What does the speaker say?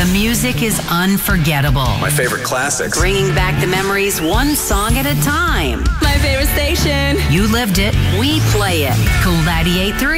The music is unforgettable. My favorite classics. Bringing back the memories one song at a time. My favorite station. You lived it, we play it. Cool 98.3.